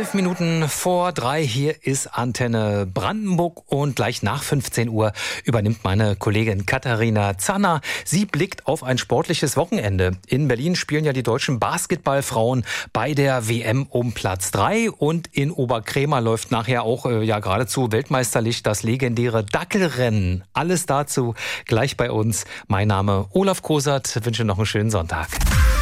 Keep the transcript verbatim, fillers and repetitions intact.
Zwölf Minuten vor drei, hier ist Antenne Brandenburg und gleich nach fünfzehn Uhr übernimmt meine Kollegin Katharina Zanner. Sie blickt auf ein sportliches Wochenende. In Berlin spielen ja die deutschen Basketballfrauen bei der W M um Platz drei und in Oberkrämer läuft nachher auch äh, ja geradezu weltmeisterlich das legendäre Dackelrennen. Alles dazu gleich bei uns. Mein Name Olaf Kosert, wünsche noch einen schönen Sonntag.